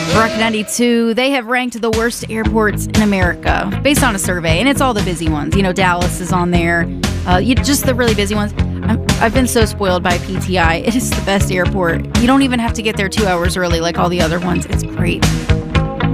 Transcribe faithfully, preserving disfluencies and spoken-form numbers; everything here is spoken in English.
Rocket ninety-two, they have ranked the worst airports in America based on a survey, and it's all the busy ones. You know, Dallas is on there, uh, you, just the really busy ones. I'm, I've been so spoiled by P T I. It is the best airport. You don't even have to get there two hours early like all the other ones. It's great.